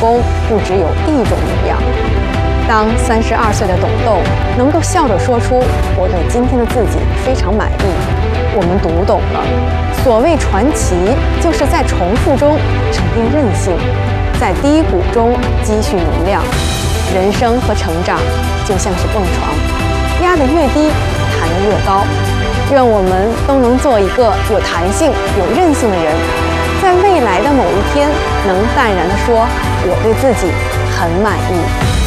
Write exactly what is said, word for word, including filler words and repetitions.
功不只有一种模样。当三十二岁的董豆能够笑着说出“我对今天的自己非常满意”，我们读懂了，所谓传奇，就是在重复中沉淀韧性，在低谷中积蓄能量。人生和成长就像是蹦床，压得越低，弹得越高。愿我们都能做一个有弹性、有韧性的人，在未来的某一天，能淡然地说：“我对自己很满意。”